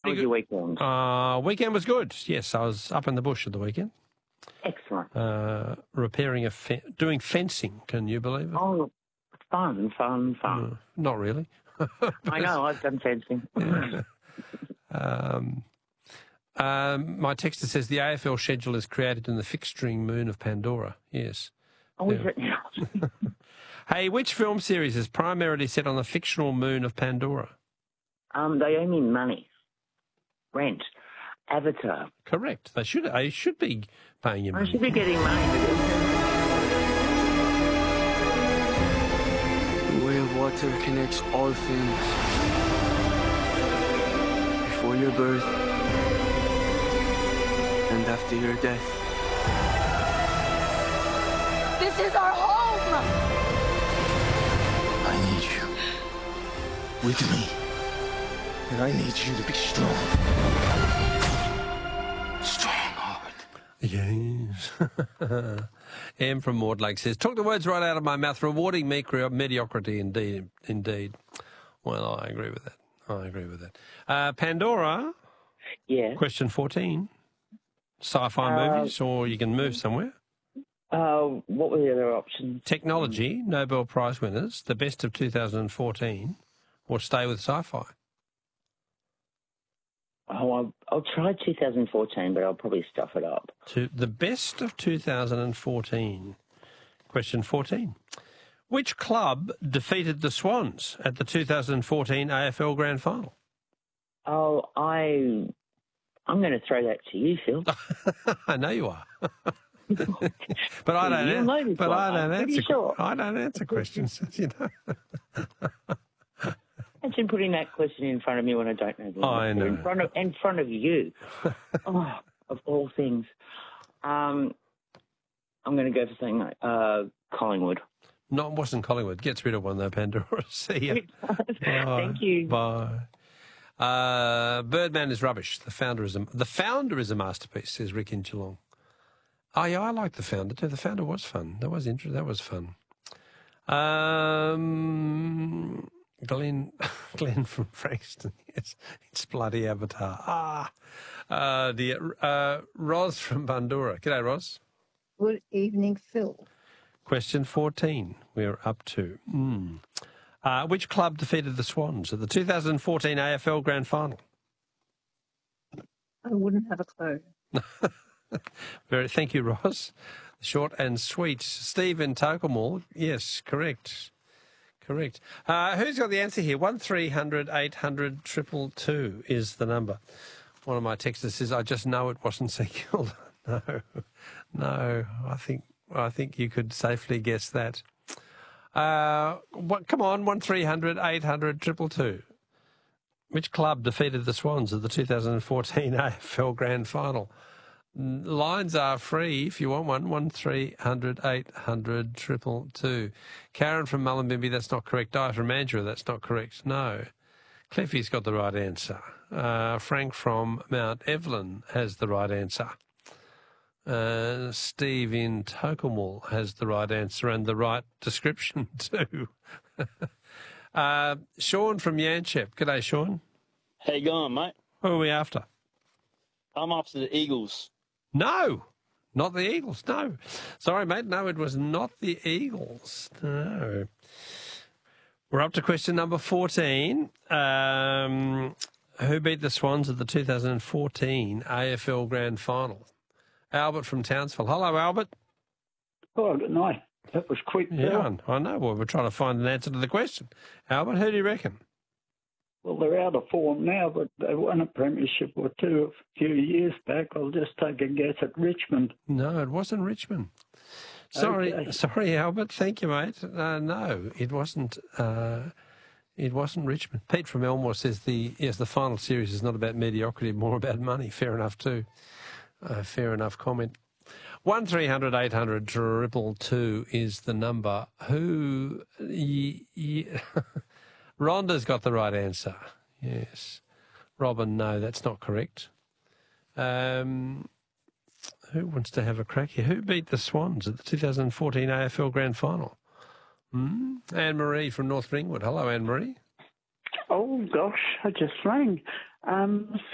How was your weekend? Weekend was good. Yes, I was up in the bush at the weekend. Excellent. Repairing doing fencing. Can you believe it? Oh, fun. Not really. I know, I've done fencing. Yeah. My texter says the AFL schedule is created in the fixturing moon of Pandora. Yes. Oh, is it? Hey, which film series is primarily set on the fictional moon of Pandora? They owe me money. Rent. Avatar. Correct. They should be paying you money. I should be getting money. The way of water connects all things. Before your birth and after your death. This is our home! I need you with me. And I need you to be strong. Strong-hearted. Yes. M from Maudlake says, took the words right out of my mouth, rewarding mediocrity indeed. Well, I agree with that. Pandora. Yeah. Question 14. Sci-fi movies, or you can move somewhere. What were the other options? Technology, Nobel Prize winners, the best of 2014, or stay with sci-fi. Oh, I'll try 2014, but I'll probably stuff it up. To the best of 2014. Question 14. Which club defeated the Swans at the 2014 AFL Grand Final? Oh, I'm going to throw that to you, Phil. I know you are. But I don't. I don't answer questions. You know. Imagine putting that question in front of me when I don't know the answer. I know. In front of you. Oh, of all things. I'm going to go for something like Collingwood. No, it wasn't Collingwood. Gets rid of one though, Pandora. See ya. Thank you. Bye. Birdman is rubbish. The founder is a masterpiece, says Rick in Geelong. Oh yeah, I like The Founder too. The Founder was fun. That was interesting. That was fun. Glenn from Frankston. Yes, it's bloody Avatar. Dear. Ros from Bundoora. G'day, Ros. Good evening, Phil. Question 14. We're up to. Which club defeated the Swans at the 2014 AFL Grand Final? I wouldn't have a clue. Thank you, Ross. Short and sweet. Steve in Tokemall. Yes, correct. Who's got the answer here? 1300 800 222 is the number. One of my texters says, I just know it wasn't Seagull. No, I think you could safely guess that. Come on, 1300 800 222. Which club defeated the Swans at the 2014 AFL Grand Final? Lines are free if you want one. 1300 800 222. Karen from Mullumbimby, that's not correct. Di from Mandurah, that's not correct. No. Cliffy's got the right answer. Frank from Mount Evelyn has the right answer. Steve in Tokemall has the right answer and the right description too. Sean from Yanchep. G'day, Sean. How you going, mate? Who are we after? I'm after the Eagles. No, not the Eagles, no. Sorry, mate, no, it was not the Eagles, no. We're up to question number 14. Who beat the Swans at the 2014 AFL Grand Final? Albert from Townsville. Hello, Albert. Oh, good night. That was quick. Yeah, I know. Well, we're trying to find an answer to the question. Albert, who do you reckon? Well, they're out of form now, but they won a premiership or two a few years back. I'll just take a guess at Richmond. No, it wasn't Richmond. Sorry, Albert. Thank you, mate. No, it wasn't. It wasn't Richmond. Pete from Elmore says the final series is not about mediocrity, more about money. Fair enough too. Fair enough comment. 1300 800 222 is the number. Who? Rhonda's got the right answer. Yes. Robin, no, that's not correct. Who wants to have a crack here? Who beat the Swans at the 2014 AFL Grand Final? Anne-Marie from North Ringwood. Hello, Anne-Marie. Oh, gosh, I just rang.